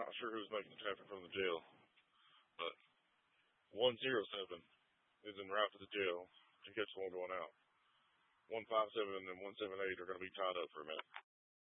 not sure who's making the traffic from the jail, but 107 is en route to the jail to catch the one going out. 157 and 178 are going to be tied up for a minute.